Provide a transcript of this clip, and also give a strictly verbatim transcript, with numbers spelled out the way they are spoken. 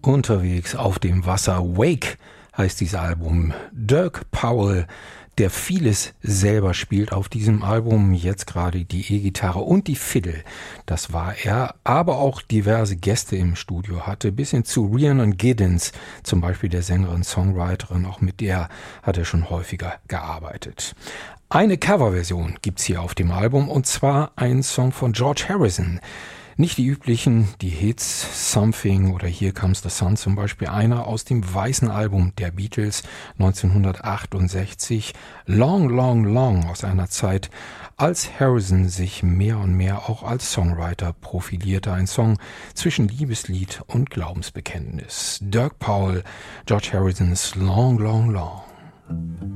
Unterwegs auf dem Wasser. Wake heißt dieses Album. Dirk Powell, der vieles selber spielt auf diesem Album, jetzt gerade die E-Gitarre und die Fiddle, das war er, aber auch diverse Gäste im Studio hatte, bis hin zu Rhiannon Giddens, zum Beispiel der Sängerin, Songwriterin, auch mit der hat er schon häufiger gearbeitet. Eine Coverversion gibt's hier auf dem Album, und zwar ein Song von George Harrison. Nicht die üblichen, die Hits, Something oder Here Comes the Sun zum Beispiel, einer aus dem weißen Album der Beatles neunzehnhundertachtundsechzig, Long, Long, Long, aus einer Zeit, als Harrison sich mehr und mehr auch als Songwriter profilierte. Ein Song zwischen Liebeslied und Glaubensbekenntnis. Dirk Powell, George Harrisons Long, Long, Long.